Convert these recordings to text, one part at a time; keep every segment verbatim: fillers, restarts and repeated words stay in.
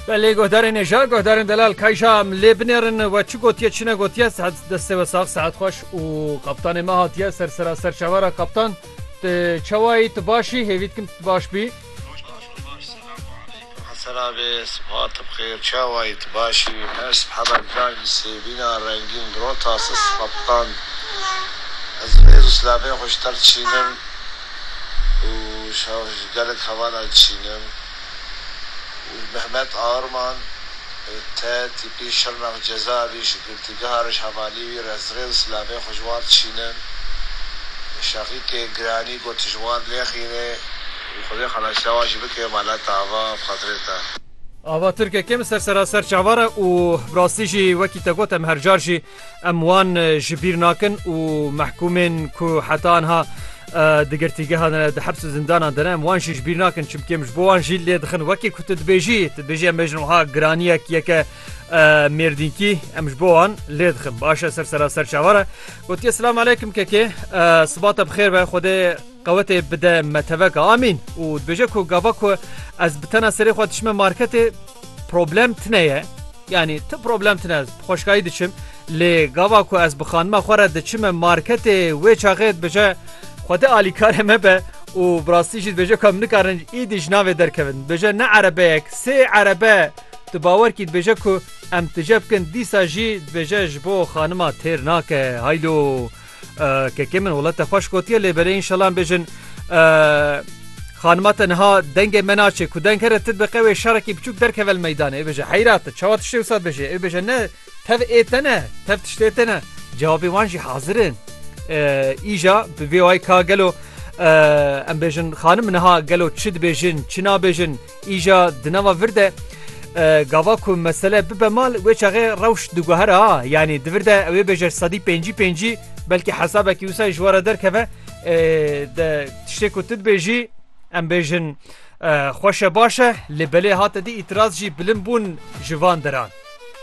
بله گهدارین نجار گهدارین دلال کایشام لبنرن و چی گوتیه چی نگوتیه ساعت دسته و ساق ساعت خوش و کپتان ما هاتیه سر سر سر چوارا کپتان چوایی تباشی هیوید کم تباش بی سلام صبحات بخير چوایی تباشی مرس محمد جان سیبینا رنگین درون تاسس کپتان از غیر اسلامی خوشتر چینم و شاوش گلک هوانا چینم محمد آرمان تاتی پیش شرمق جزابی شکرتگارش حوالی وی رزغیر اسلامی خوشوار چینم شاقی که گرانی گو تجوان لیخینه خودی خلاشتا واجی بکه مالات آوا بخاطرتا آوا ترکه کم سر سر سر چواره و براستی جی وکی تگوت ام هرجار جی اموان جبیر ناکن و محکومین که حتی آنها دگرتیگه ها ده حبس زندان دنه اموان جی جبیر ناکن چمکه مجبوان جی لی دخن وکی که تدبیجی تدبیجی ام بجنوها گرانیه که که مردینکی امجبوان لی دخن باشه سر سر سر چواره گوتی السلام علیکم که که صبات بخیر و خود قوت بده متوقع آمین و بجه که گاوا که از بتنا سری خود تشمه مارکت پروبلم تنه یعنی تو پروبلم تنه خوشگاهی دچم لی گاوا که از بخانما خوره دچم مارکت وی چاقید بجه خود آلی کار مبه و براستی جید بجه کم نکارن ایدیش ناوی درکوین بجه نه عربه یک سه عربه تباور کید بجه که ام تجاب کن دیسا جید بجه جبو خانما تیر ناکه هایدو که که من ولت خوش کوتیه لی بله انشالله بجن خانمات انها دنگ مناچه که دنگ هره تدبقه و شرکی بچوک درکه ول میدانه بجه حیرات چوات شتی وساد بجه بجه نه تف ایتنه تف تشتیتنه جوابی وانجی حاضرن ایجا بوی آی که گلو ام بجن خانم انها گلو چد بجن چنا بجن ایجا دنوا ورده گاوا کو مسئله ببه مال و چاقه روش دوگوهره ها یعنی دورده اوی بجر صدی پنجی پنجی بلکه حسابه که اوسای جواره در که ده تشتی کتد بیجی ام بیجن خوشه باشه لبله هات دی اعتراض جی بلن بون جوان دران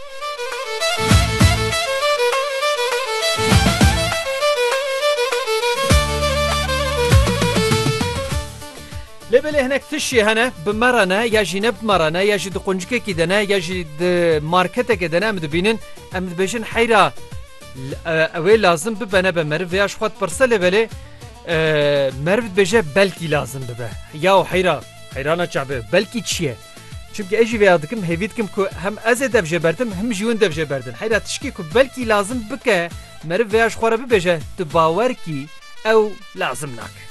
لبله هناك تشي هنا بمرنا يا جي نب مرنا يا جي دقنجك كدنا يا جي ماركته كدنا مدبينن ام بيجن حيرا اوي لازم ببنا بمرف يا شخوت برسل لبله مرف بيجه بلكي لازم ببه يا حيرا حيرانا شعبه بلكي تشيه çünkü eji veya dikim hevitkim ku hem az edeb jeberdim hem jiyun dev jeberdin hayra tişki ku belki lazım bike merv veya şxora bibêje tu bawer ki ew lazım nak